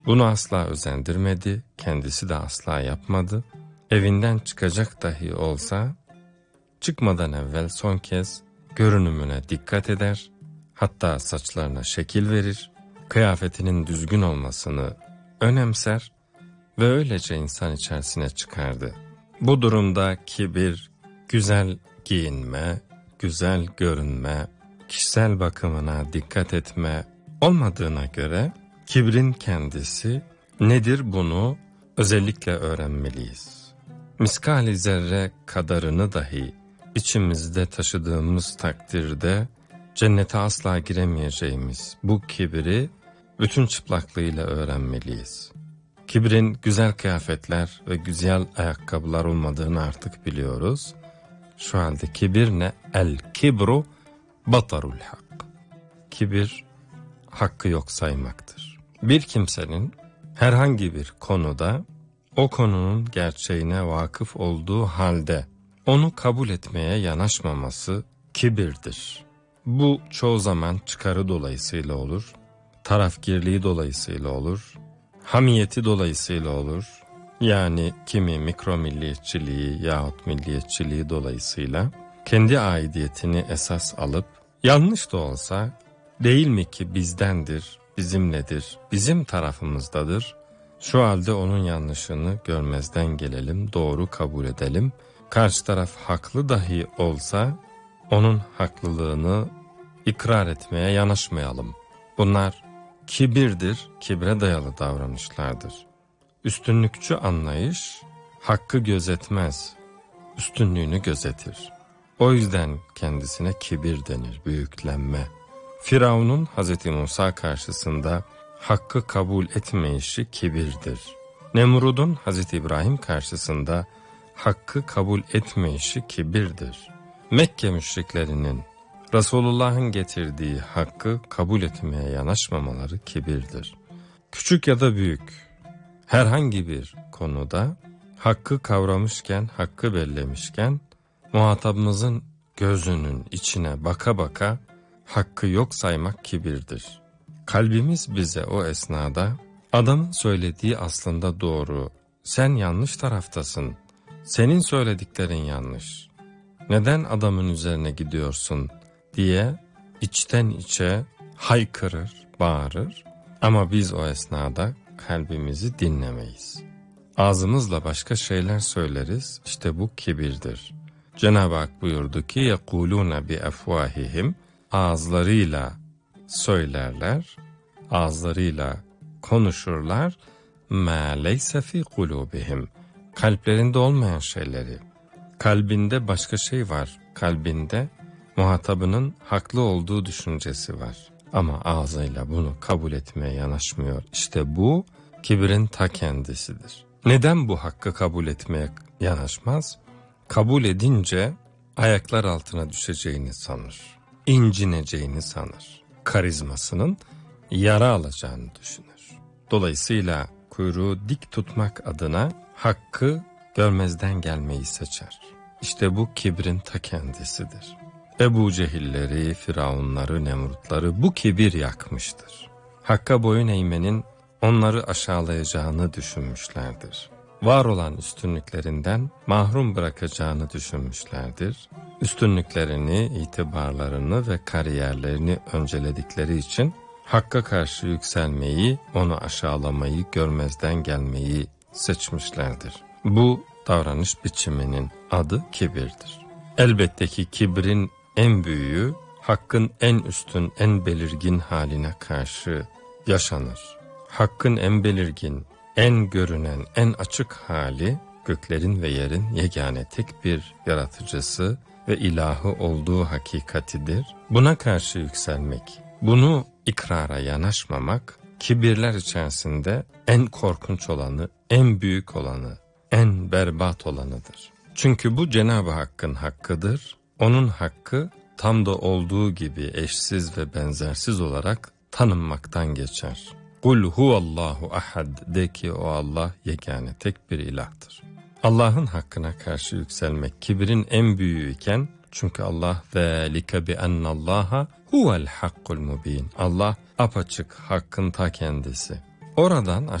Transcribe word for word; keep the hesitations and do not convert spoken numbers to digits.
Bunu asla özendirmedi, kendisi de asla yapmadı. Evinden çıkacak dahi olsa, çıkmadan evvel son kez görünümüne dikkat eder, hatta saçlarına şekil verir, kıyafetinin düzgün olmasını önemser ve öylece insan içerisine çıkardı. Bu durumda kibir, güzel giyinme, güzel görünme, kişisel bakımına dikkat etme olmadığına göre kibrin kendisi nedir bunu özellikle öğrenmeliyiz. Miskal-i zerre kadarını dahi içimizde taşıdığımız takdirde cennete asla giremeyeceğimiz bu kibri bütün çıplaklığıyla öğrenmeliyiz. Kibrin güzel kıyafetler ve güzel ayakkabılar olmadığını artık biliyoruz. Şu halde kibir ne? El kibru batarul hak. Kibir hakkı yok saymaktır. Bir kimsenin herhangi bir konuda o konunun gerçeğine vakıf olduğu halde onu kabul etmeye yanaşmaması kibirdir. Bu çoğu zaman çıkarı dolayısıyla olur, tarafgirliği dolayısıyla olur, hamiyeti dolayısıyla olur. Yani kimi mikromilliyetçiliği yahut milliyetçiliği dolayısıyla kendi aidiyetini esas alıp yanlış da olsa değil mi ki bizdendir, bizimledir, bizim tarafımızdadır. Şu halde onun yanlışını görmezden gelelim, doğru kabul edelim. Karşı taraf haklı dahi olsa onun haklılığını ikrar etmeye yanaşmayalım. Bunlar kibirdir, kibre dayalı davranışlardır. Üstünlükçü anlayış hakkı gözetmez, üstünlüğünü gözetir. O yüzden kendisine kibir denir, büyüklenme. Firavun'un Hazreti Musa karşısında hakkı kabul etmeyişi kibirdir. Nemrud'un Hazreti İbrahim karşısında hakkı kabul etmeyişi kibirdir. Mekke müşriklerinin Resulullah'ın getirdiği hakkı kabul etmeye yanaşmamaları kibirdir. Küçük ya da büyük herhangi bir konuda hakkı kavramışken, hakkı bellemişken muhatabımızın gözünün içine baka baka hakkı yok saymak kibirdir. Kalbimiz bize o esnada adamın söylediği aslında doğru, sen yanlış taraftasın, senin söylediklerin yanlış, neden adamın üzerine gidiyorsun diye içten içe haykırır, bağırır ama biz o esnada kalbimizi dinlemeyiz. Ağzımızla başka şeyler söyleriz, işte bu kibirdir. Cenab-ı Hak buyurdu ki يَقُولُونَ بِأَفْوَاهِهِمْ ağızlarıyla söylerler, ağızlarıyla konuşurlar مَا لَيْسَ فِي قُلُوبِهِمْ kalplerinde olmayan şeyleri. Kalbinde başka şey var, kalbinde muhatabının haklı olduğu düşüncesi var. Ama ağzıyla bunu kabul etmeye yanaşmıyor. İşte bu kibrin ta kendisidir. Neden bu hakkı kabul etmeye yanaşmaz? Kabul edince ayaklar altına düşeceğini sanır. İncineceğini sanır. Karizmasının yara alacağını düşünür. Dolayısıyla kuyruğu dik tutmak adına hakkı görmezden gelmeyi seçer. İşte bu kibrin ta kendisidir. Ebu Cehilleri, Firavunları, Nemrutları bu kibir yakmıştır. Hakka boyun eğmenin onları aşağılayacağını düşünmüşlerdir. Var olan üstünlüklerinden mahrum bırakacağını düşünmüşlerdir. Üstünlüklerini, itibarlarını ve kariyerlerini önceledikleri için hakka karşı yükselmeyi, onu aşağılamayı, görmezden gelmeyi seçmişlerdir. Bu davranış biçiminin adı kibirdir. Elbette ki kibrin en büyüğü, hakkın en üstün, en belirgin haline karşı yaşanır. Hakkın en belirgin, en görünen, en açık hali, göklerin ve yerin yegane tek bir yaratıcısı ve ilahı olduğu hakikatidir. Buna karşı yükselmek, bunu ikrara yanaşmamak, kibirler içerisinde en korkunç olanı, en büyük olanı, en berbat olanıdır. Çünkü bu Cenab-ı Hakk'ın hakkıdır. Onun hakkı tam da olduğu gibi eşsiz ve benzersiz olarak tanınmaktan geçer. Kul huvallahu ahad, de ki o Allah yegane tek bir ilahtır. Allah'ın hakkına karşı yükselmek kibrin en büyüğü iken, çünkü Allah zâlike bi ennallaha huvel hakkul mubin. Allah apaçık hakkın ta kendisi. Oradan